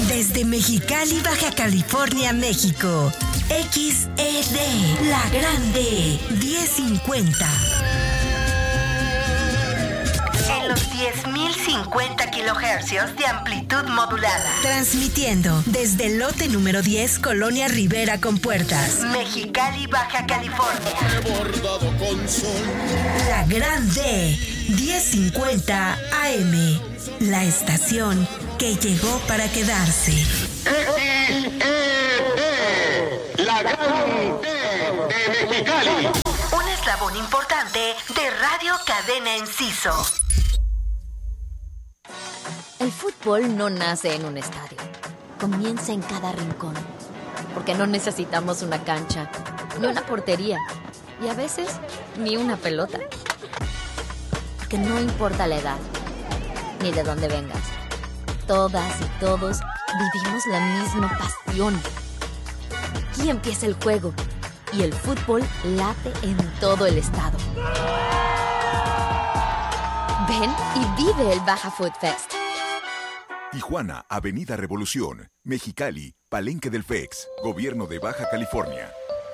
Desde Mexicali, Baja California, México. XED, La Grande, 1050. En los 10.050 kilohercios de amplitud modulada. Transmitiendo desde el lote número 10, Colonia Rivera con Puertas. Mexicali, Baja California. La Grande, 1050 AM. La estación que llegó para quedarse. La Grande de Mexicali. Un eslabón importante de Radio Cadena Enciso. El fútbol no nace en un estadio. Comienza en cada rincón. Porque no necesitamos una cancha, ni una portería, y a veces ni una pelota. Porque no importa la edad, ni de dónde vengas. Todas y todos vivimos la misma pasión. Aquí empieza el juego y el fútbol late en todo el estado. Ven y vive el Baja Food Fest. Tijuana, Avenida Revolución. Mexicali, Palenque del FEX. Gobierno de Baja California.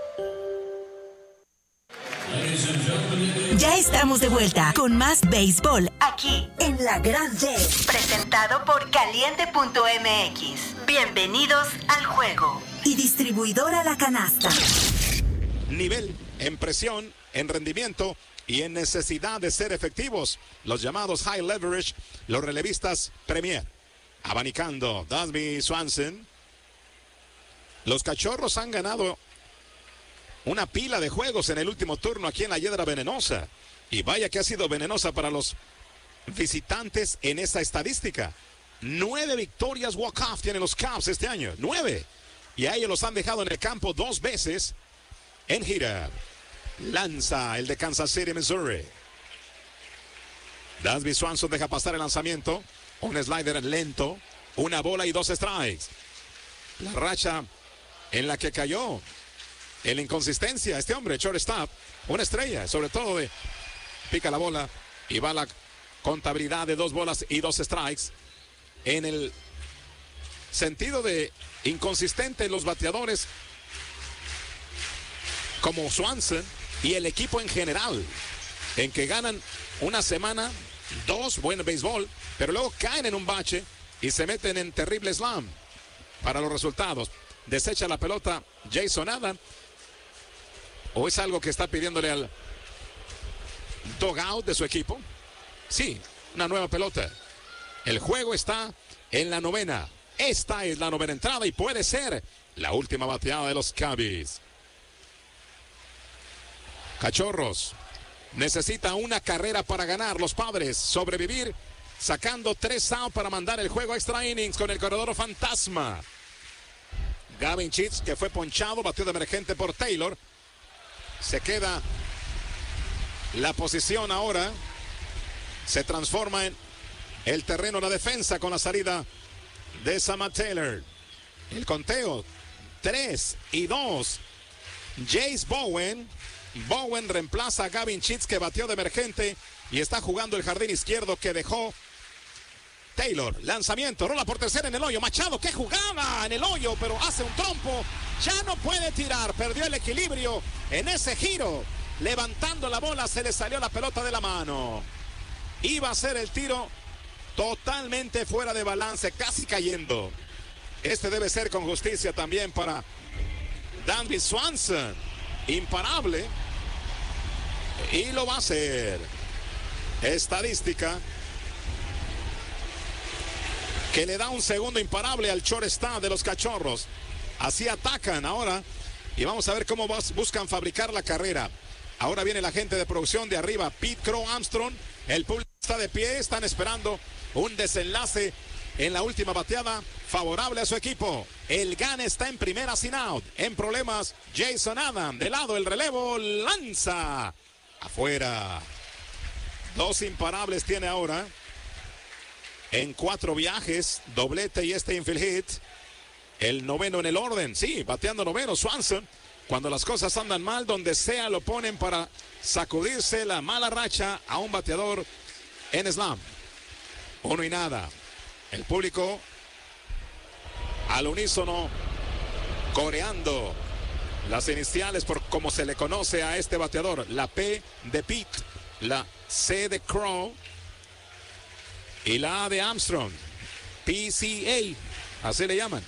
Ya estamos de vuelta con más béisbol aquí en La Grande. Presentado por Caliente.mx. Bienvenidos al juego. Y distribuidora La Canasta. Nivel en presión, en rendimiento y en necesidad de ser efectivos. Los llamados high leverage, los relevistas Premier. Abanicando Dansby Swanson. Los Cachorros han ganado una pila de juegos en el último turno aquí en la Hiedra Venenosa. Y vaya que ha sido venenosa para los visitantes en esa estadística. 9 victorias walk-off tienen los Cubs este año. 9. Y a ellos los han dejado en el campo 2 veces en gira. Lanza el de Kansas City, Missouri. Dansby Swanson deja pasar el lanzamiento. Un slider lento. Una bola y 2 strikes. La racha en la que cayó. En la inconsistencia, este hombre, shortstop, una estrella, sobre todo de pica la bola y va la contabilidad de 2 bolas y 2 strikes. En el sentido de inconsistente, los bateadores como Swanson y el equipo en general, en que ganan una semana, 2, buen béisbol, pero luego caen en un bache y se meten en terrible slam para los resultados. Desecha la pelota Jason Adam. ¿O es algo que está pidiéndole al dugout de su equipo? Sí, una nueva pelota. El juego está en la 9ª. Esta es la 9ª entrada y puede ser la última bateada de los Cubbies. Cachorros necesita una carrera para ganar. Los Padres sobrevivir sacando 3 outs para mandar el juego a extra innings con el corredor fantasma. Gavin Chitz, que fue ponchado, batió de emergente por Taylor. Se queda la posición ahora. Se transforma en el terreno de la defensa con la salida de Samad Taylor. El conteo 3-2. Jace Bowen. Bowen reemplaza a Gavin Chitz, que batió de emergente y está jugando el jardín izquierdo que dejó Taylor. Lanzamiento, rola por tercera en el hoyo. Machado, qué jugada en el hoyo, pero hace un trompo. Ya no puede tirar, perdió el equilibrio en ese giro. Levantando la bola, se le salió la pelota de la mano. Iba a ser el tiro totalmente fuera de balance, casi cayendo. Este debe ser con justicia también para Dansby Swanson. Imparable. Y lo va a hacer. Estadística que le da un segundo imparable al shortstop de los Cachorros. Así atacan ahora. Y vamos a ver cómo buscan fabricar la carrera. Ahora viene la gente de producción de arriba. Pete Crow Armstrong. El público está de pie. Están esperando un desenlace en la última bateada favorable a su equipo. El Gane está en primera sin out. En problemas, Jason Adam. De lado el relevo. Lanza. Afuera. 2 imparables tiene ahora. En 4 viajes. Doblete y este infield hit. El 9º en el orden. Sí, bateando 9º Swanson. Cuando las cosas andan mal, donde sea lo ponen para sacudirse la mala racha a un bateador en slam. 1-0. El público al unísono, coreando las iniciales por como se le conoce a este bateador. La P de Pete, la C de Crow y la A de Armstrong. PCA, así le llaman.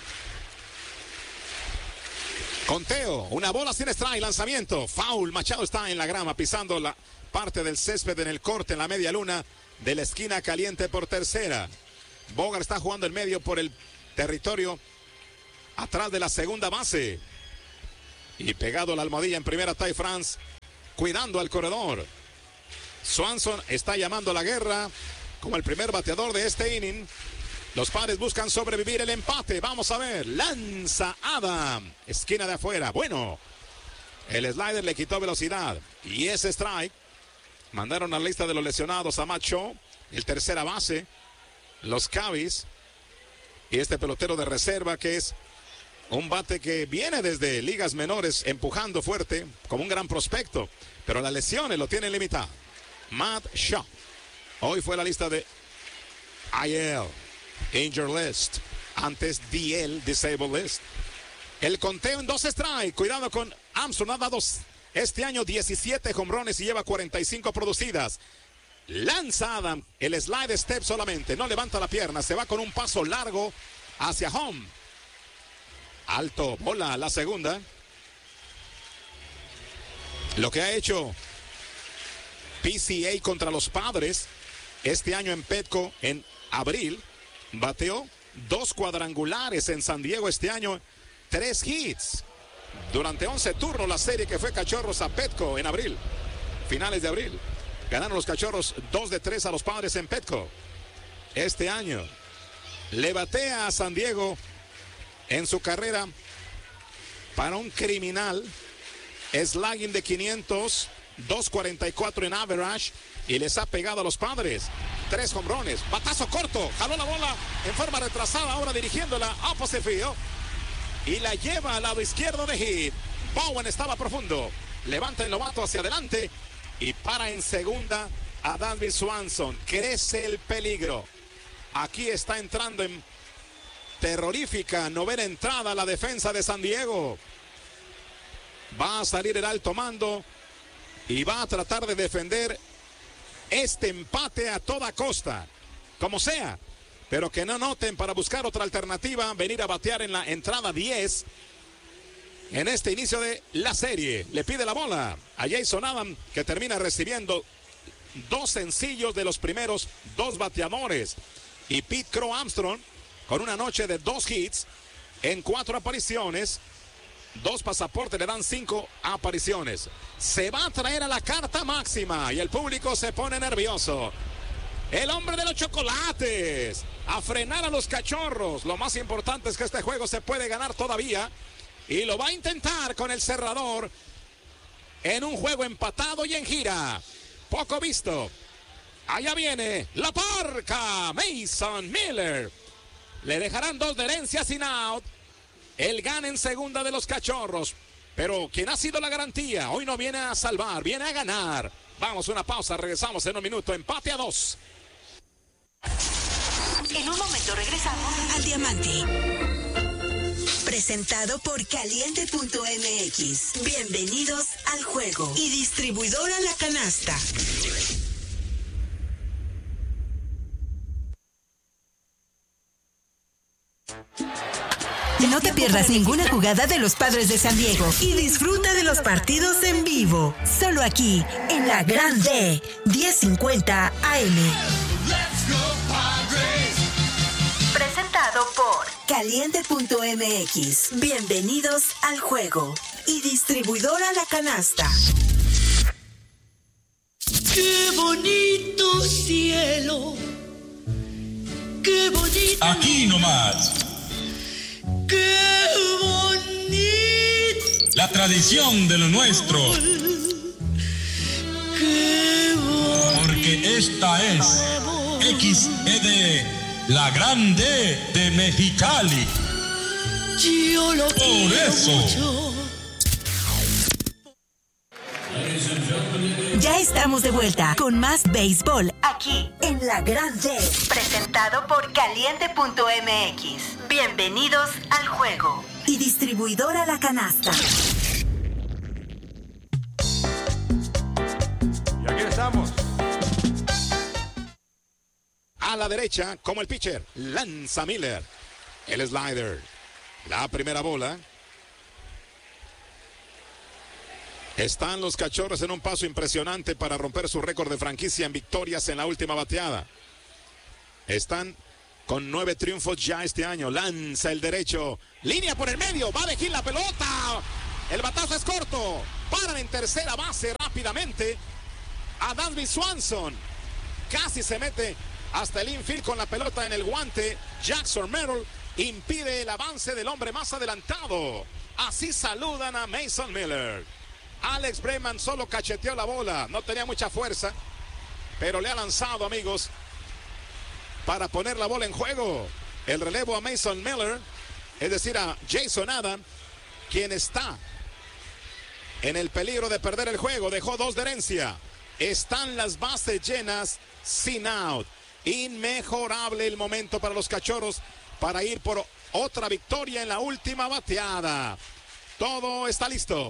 Conteo, una bola sin strike, lanzamiento, foul. Machado está en la grama pisando la parte del césped en el corte en la media luna de la esquina caliente por tercera. Bogart está jugando en medio por el territorio atrás de la segunda base. Y pegado la almohadilla en primera, Ty France cuidando al corredor. Swanson está llamando a la guerra como el primer bateador de este inning. Los Padres buscan sobrevivir el empate. Vamos a ver. Lanza Adam. Esquina de afuera. Bueno. El slider le quitó velocidad. Y ese strike. Mandaron a la lista de los lesionados a Matt Shaw. El tercera base. Los Cubbies. Y este pelotero de reserva que es un bate que viene desde ligas menores empujando fuerte como un gran prospecto. Pero las lesiones lo tienen limitado. Matt Shaw. Hoy fue la lista de IL. Injured List, antes DL, Disabled List. El conteo en 2 strike. Cuidado con Armstrong. Ha dado este año 17 jonrones y lleva 45 producidas. Lanza Adam, el slide step solamente. No levanta la pierna. Se va con un paso largo hacia home. Alto, bola, la segunda. Lo que ha hecho PCA contra los Padres este año en Petco en abril. Bateó 2 cuadrangulares en San Diego este año, 3 hits. Durante 11 turnos la serie que fue Cachorros a Petco en abril, finales de abril. Ganaron los Cachorros 2-3 a los Padres en Petco. Este año le batea a San Diego en su carrera para un criminal slugging de 500, 2.44 en average, y les ha pegado a los Padres 3 jonrones. Batazo corto, jaló la bola en forma retrasada, ahora dirigiéndola a opposite field y la lleva al lado izquierdo de hit. Bowen estaba profundo, levanta el novato hacia adelante y para en segunda a Dansby Swanson. Crece el peligro. Aquí está entrando en terrorífica novena entrada la defensa de San Diego. Va a salir el alto mando y va a tratar de defender este empate a toda costa, como sea, pero que no noten para buscar otra alternativa, venir a batear en la entrada 10 en este inicio de la serie. Le pide la bola a Jason Adam, que termina recibiendo 2 sencillos de los primeros 2 bateadores, y Pete Crow Armstrong con una noche de 2 hits en 4 apariciones. 2 pasaportes le dan 5 apariciones. Se va a traer a la carta máxima y el público se pone nervioso. El hombre de los chocolates a frenar a los Cachorros. Lo más importante es que este juego se puede ganar todavía y lo va a intentar con el cerrador en un juego empatado y en gira. Poco visto. Allá viene la parca. Mason Miller. Le dejarán 2 de herencia sin out. Él gana en segunda de los Cachorros, pero quien ha sido la garantía hoy no viene a salvar, viene a ganar. Vamos a una pausa, regresamos en un minuto. Empate a 2. En un momento regresamos al Diamante. Presentado por Caliente.mx. Bienvenidos al juego. Y distribuidora La Canasta. No te pierdas ninguna jugada de los Padres de San Diego y disfruta de los partidos en vivo. Solo aquí, en la Gran D, 1050 AM. Presentado por Caliente.mx. Bienvenidos al juego. Y distribuidora La Canasta. ¡Qué bonito cielo! ¡Qué bonito! Aquí nomás. ¡Qué bonito! La tradición de lo nuestro. ¡Qué bonito! Porque esta es XED, la Gran D de Mexicali. Yo lo quiero Por eso. mucho. Ladies and gentlemen, Ya estamos de vuelta con más béisbol aquí en La Grande. Presentado por Caliente.mx. Bienvenidos al juego. Y distribuidora La Canasta. Y aquí estamos. A la derecha, como el pitcher, lanza Miller. El slider. La primera bola. Están los Cachorros en un paso impresionante para romper su récord de franquicia en victorias en la última bateada. Están con 9 triunfos ya este año. Lanza el derecho. Línea por el medio. Va de gil la pelota. El batazo es corto. Paran en tercera base rápidamente. A Dansby Swanson. Casi se mete hasta el infield con la pelota en el guante. Jackson Merrill impide el avance del hombre más adelantado. Así saludan a Mason Miller. Alex Bregman solo cacheteó la bola, no tenía mucha fuerza, pero le ha lanzado, amigos, para poner la bola en juego. El relevo a Mason Miller, es decir, a Jason Adam, quien está en el peligro de perder el juego. Dejó 2 de herencia. Están las bases llenas, sin out. Inmejorable el momento para los Cachorros para ir por otra victoria en la última bateada. Todo está listo.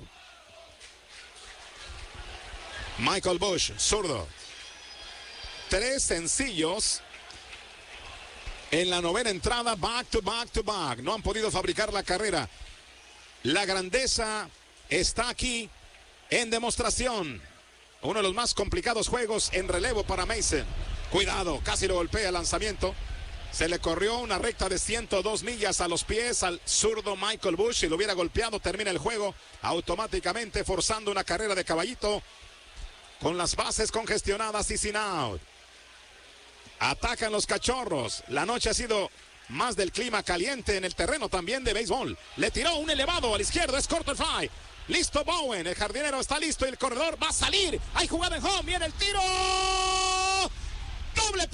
Michael Busch, zurdo. 3 sencillos en la novena entrada, back to back to back. No han podido fabricar la carrera. La grandeza está aquí en demostración. Uno de los más complicados juegos en relevo para Mason. Cuidado, casi lo golpea el lanzamiento. Se le corrió una recta de 102 millas a los pies al zurdo Michael Busch. Si lo hubiera golpeado, termina el juego automáticamente, forzando una carrera de caballito. Con las bases congestionadas y sin out. Atacan los Cachorros. La noche ha sido más del clima caliente en el terreno también de béisbol. Le tiró un elevado al izquierdo. Es corto el fly. Listo Bowen. El jardinero está listo y el corredor va a salir. Hay jugada en home. Viene el tiro. Doble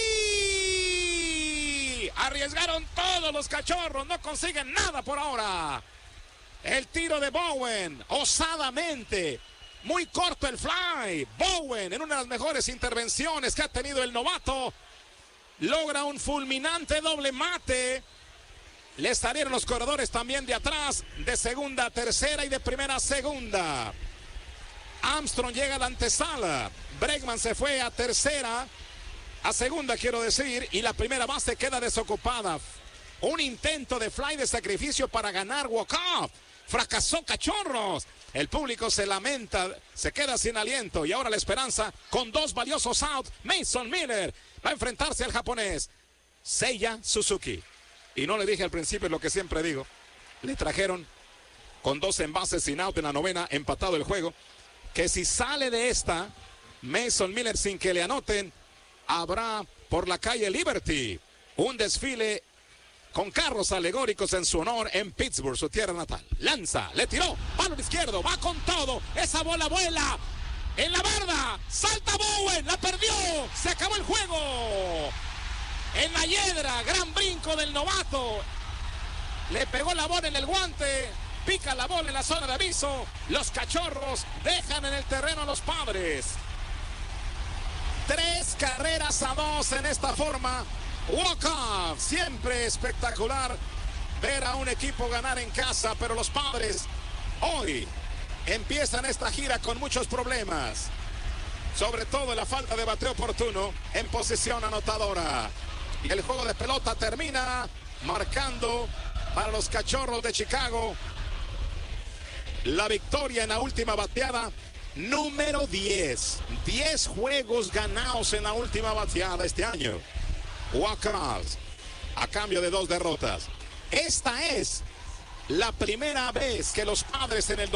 play. Arriesgaron todos los Cachorros. No consiguen nada por ahora. El tiro de Bowen. Osadamente. Muy corto el fly. Bowen, en una de las mejores intervenciones que ha tenido el novato, logra un fulminante doble mate. Le salieron los corredores también de atrás, de segunda a tercera y de primera a segunda. Armstrong llega a la antesala. Bregman se fue a tercera, a segunda quiero decir, y la primera base queda desocupada. Un intento de fly de sacrificio para ganar walk-off. Fracasó Cachorros. El público se lamenta, se queda sin aliento y ahora la esperanza con 2 valiosos outs. Mason Miller va a enfrentarse al japonés Seiya Suzuki. Y no le dije al principio lo que siempre digo. Le trajeron con 2 envases sin out en la novena, empatado el juego. Que si sale de esta, Mason Miller sin que le anoten, habrá por la calle Liberty un desfile con carros alegóricos en su honor en Pittsburgh, su tierra natal. Lanza, le tiró, palo izquierdo, va con todo. Esa bola vuela en la barda. Salta Bowen, la perdió. Se acabó el juego. En la hiedra, gran brinco del novato. Le pegó la bola en el guante. Pica la bola en la zona de aviso. Los Cachorros dejan en el terreno a los Padres. 3-2 en esta forma. Walk-off, siempre espectacular ver a un equipo ganar en casa, pero los Padres hoy empiezan esta gira con muchos problemas, sobre todo la falta de bateo oportuno en posición anotadora. Y el juego de pelota termina marcando para los Cachorros de Chicago la victoria en la última bateada número 10. 10 juegos ganados en la última bateada este año. Walk-offs a cambio de 2 derrotas. Esta es la primera vez que los Padres en el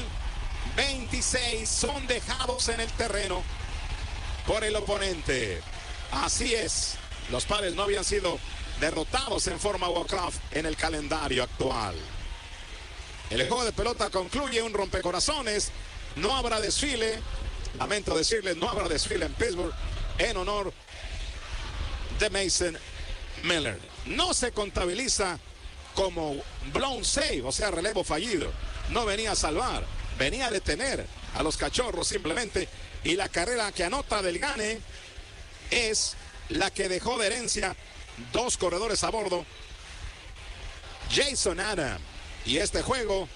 2026 son dejados en el terreno por el oponente. Así es, los Padres no habían sido derrotados en forma walk-off en el calendario actual. El juego de pelota concluye, un rompecorazones. No habrá desfile, lamento decirles, no habrá desfile en Pittsburgh en honor de Mason Miller. No se contabiliza como blown save, o sea, relevo fallido. No venía a salvar, venía a detener a los Cachorros simplemente Y la carrera que anota del Gane es la que dejó de herencia 2 corredores a bordo, Jason Adam. Y este juego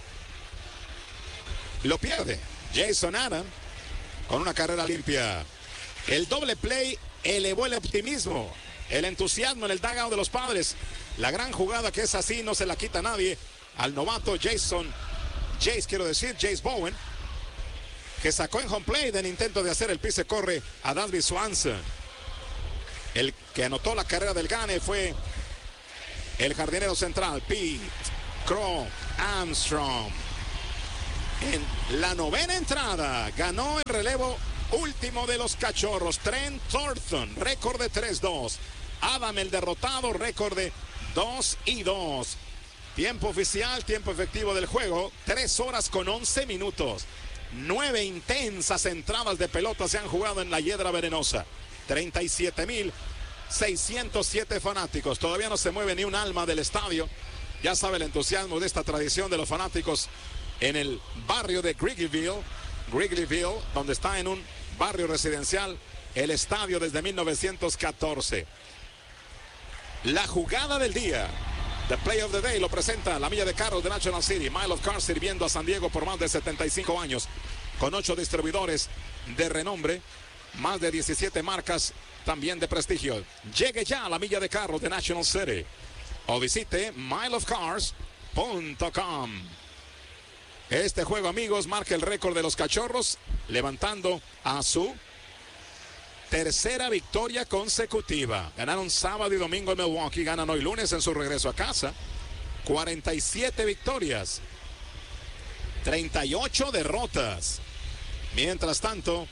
lo pierde Jason Adam con una carrera limpia. El doble play elevó el optimismo, el entusiasmo en el dugout de los Padres. La gran jugada que es así no se la quita nadie al novato Jace Bowen, que sacó en home plate en intento de hacer el pise corre a Dansby Swanson. El que anotó la carrera del Gane fue el jardinero central, Pete Crow Armstrong. En la 9ª entrada ganó el relevo último de los Cachorros, Trent Thornton, récord de 3-2. Adam el derrotado, récord de 2-2. Tiempo oficial, tiempo efectivo del juego, 3 horas con 11 minutos. 9 intensas entradas de pelota se han jugado en la Hiedra Venenosa. 37,607 fanáticos. Todavía no se mueve ni un alma del estadio. Ya sabe el entusiasmo de esta tradición de los fanáticos en el barrio de Wrigleyville, donde está en un barrio residencial el estadio desde 1914. La jugada del día, the play of the day, lo presenta la milla de carros de National City. Mile of Cars sirviendo a San Diego por más de 75 años, con 8 distribuidores de renombre, más de 17 marcas también de prestigio. Llegue ya a la milla de carros de National City o visite mileofcars.com. Este juego, amigos, marca el récord de los Cachorros, levantando a su 3ª victoria consecutiva. Ganaron sábado y domingo en Milwaukee, ganan hoy lunes en su regreso a casa. 47 victorias, 38 derrotas. Mientras tanto,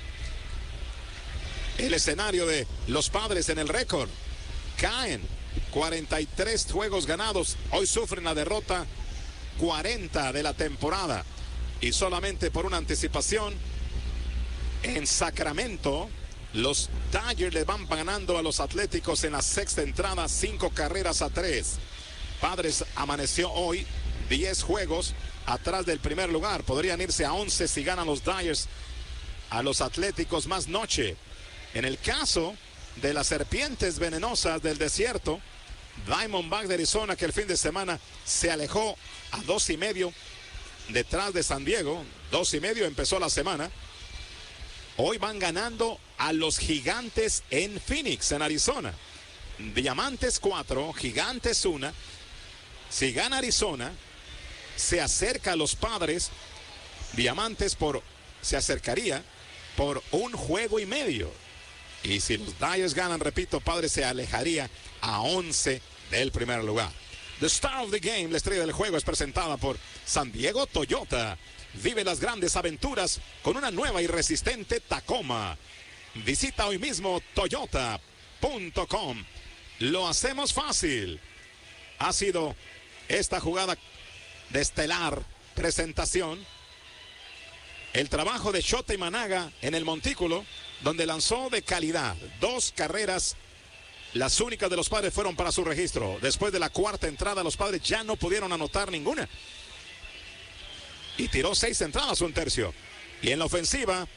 el escenario de los Padres en el récord caen. 43 juegos ganados. Hoy sufren la derrota 40 de la temporada. Y solamente por una anticipación, en Sacramento, los Dodgers le van ganando a los Atléticos en la 6ª entrada, 5 carreras a 3. Padres amaneció hoy 10 juegos atrás del primer lugar. Podrían irse a 11 si ganan los Dodgers a los Atléticos más noche. En el caso de las Serpientes Venenosas del Desierto, Diamondbacks de Arizona, que el fin de semana se alejó a 2.5 detrás de San Diego. 2.5 empezó la semana. Hoy van ganando a los Gigantes en Phoenix, en Arizona. Diamantes 4, Gigantes 1. Si gana Arizona, se acerca a los Padres. Diamantes se acercaría por 1 juego y medio. Y si los Dodgers ganan, repito, Padres se alejaría a 11 del primer lugar. The Star of the Game, la estrella del juego, es presentada por San Diego Toyota. Vive las grandes aventuras con una nueva y resistente Tacoma. Visita hoy mismo toyota.com. Lo hacemos fácil. Ha sido esta jugada de estelar presentación. El trabajo de Shota y Managa en el montículo, donde lanzó de calidad. 2 carreras, las únicas de los Padres, fueron para su registro. Después de la 4ª entrada, los Padres ya no pudieron anotar ninguna. Y tiró 6 entradas, 1/3. Y en la ofensiva,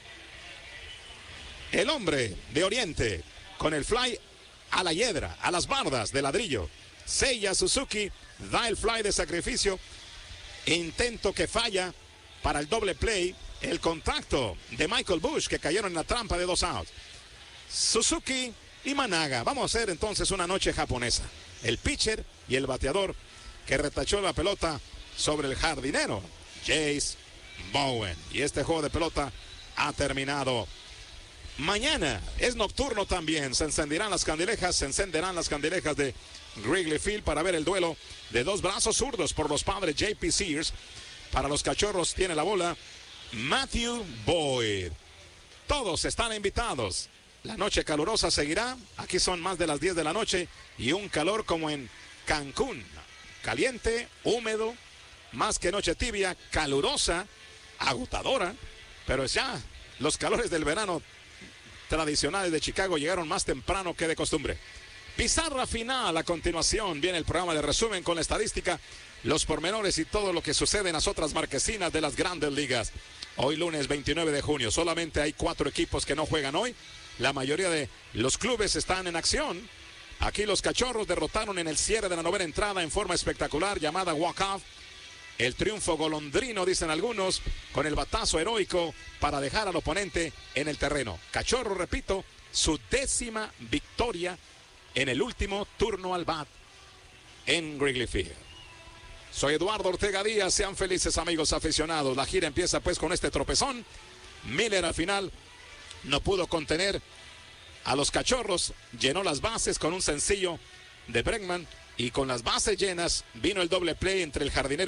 el hombre de Oriente, con el fly a la hiedra, a las bardas de ladrillo. Seiya Suzuki da el fly de sacrificio. Intento que falla para el doble play. El contacto de Michael Busch, que cayeron en la trampa de 2 outs. Suzuki y Managa. Vamos a hacer entonces una noche japonesa. El pitcher y el bateador que retachó la pelota sobre el jardinero, Jace Bowen. Y este juego de pelota ha terminado. Mañana es nocturno también. Se encenderán las candilejas de Wrigley Field para ver el duelo de 2 brazos zurdos por los Padres. JP Sears. Para los Cachorros tiene la bola Matthew Boyd. Todos están invitados. La noche calurosa seguirá. Aquí son más de las 10 de la noche y un calor como en Cancún. Caliente, húmedo, más que noche tibia, calurosa, agotadora. Pero ya los calores del verano tradicionales de Chicago llegaron más temprano que de costumbre. Pizarra final. A continuación viene el programa de resumen con la estadística, los pormenores y todo lo que sucede en las otras marquesinas de las grandes ligas. Hoy lunes 29 de junio. Solamente hay 4 equipos que no juegan hoy. La mayoría de los clubes están en acción. Aquí los Cachorros derrotaron en el cierre de la novena entrada en forma espectacular llamada walk-off. El triunfo golondrino, dicen algunos, con el batazo heroico para dejar al oponente en el terreno. Cachorro, repito, su 10ª victoria en el último turno al bat en Wrigley Field. Soy Eduardo Ortega Díaz, sean felices amigos aficionados. La gira empieza pues con este tropezón. Miller al final no pudo contener a los Cachorros, llenó las bases con un sencillo de Bregman y con las bases llenas vino el doble play entre el jardinero